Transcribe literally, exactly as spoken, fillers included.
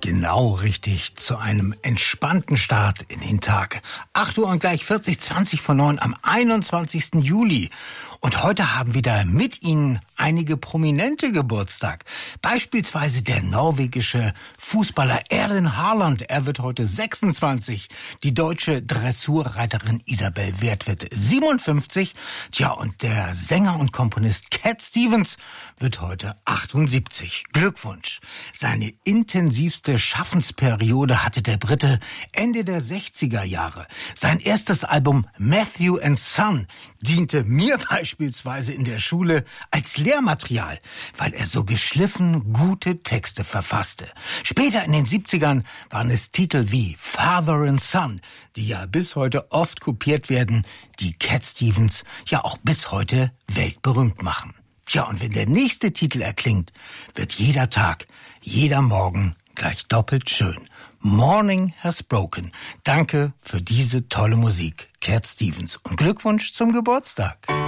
Genau richtig, zu einem entspannten Start in den Tag. acht Uhr und gleich vierzig, zwanzig vor neun am einundzwanzigsten Juli. Und heute haben wieder mit Ihnen einige Prominente Geburtstag. Beispielsweise der norwegische Fußballer Erling Haaland. Er wird heute sechsundzwanzig. Die deutsche Dressurreiterin Isabel Werth wird siebenundfünfzig. Tja, und der Sänger und Komponist Cat Stevens wird heute achtundsiebzig. Glückwunsch. Seine intensivste Schaffensperiode hatte der Brite Ende der sechziger Jahre. Sein erstes Album Matthew and Son diente mir beispielsweise in der Schule als Lehrmaterial, weil er so geschliffen gute Texte verfasste. Später in den siebzigern waren es Titel wie Father and Son, die ja bis heute oft kopiert werden, die Cat Stevens ja auch bis heute weltberühmt machen. Tja, und wenn der nächste Titel erklingt, wird jeder Tag, jeder Morgen gleich doppelt schön. Morning has broken. Danke für diese tolle Musik, Cat Stevens. Und Glückwunsch zum Geburtstag.